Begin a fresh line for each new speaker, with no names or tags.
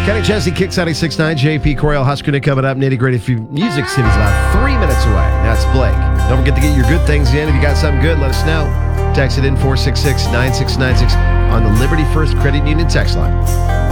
Kenny Chesney, Kicks 96.9, JP Coriel, Husker coming up. Nitty Gritty Music City's about 3 minutes away. That's Blake. Don't forget to get your good things in. If you got something good, let us know. Text it in 466-9696 on the Liberty First Credit Union text line.